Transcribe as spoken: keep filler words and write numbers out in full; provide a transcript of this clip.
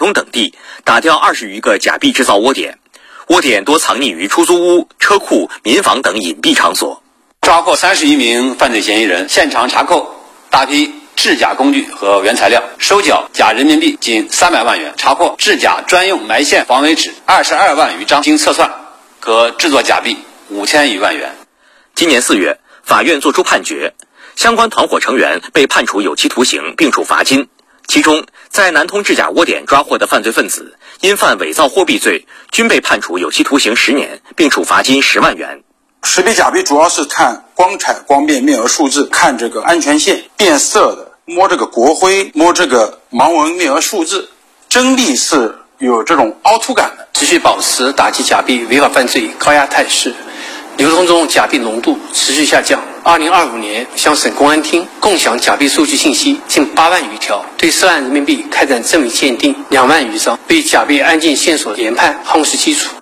东等地，打掉二十余个假币制造窝点，窝点多藏匿于出租屋、车库、民房等隐蔽场所。 抓获三十一名犯罪嫌疑人，现场查扣大批制假工具和原材料，收缴假人民币近三百万元，查获制假专用埋线防伪纸二十二万余张，经测算可制作假币五千余万元。 今年四月，法院作出判决，相关团伙成员被判处有期徒刑并处罚金。其中，在南通制假窝点抓获的犯罪分子，因犯伪造货币罪，均被判处有期徒刑十年，并处罚金十万元。 识别假币主要是看光彩、光变、面额数字，看这个安全线变色的，摸这个国徽，摸这个盲文面额数字，真币是有这种凹凸感的。 持续保持打击假币违法犯罪高压态势，流通中假币浓度持续下降。二零二五年，向省公安厅共享假币数据信息近八万余条，对涉案人民币开展证伪鉴定两万余张，对假币案件线索研判夯实基础。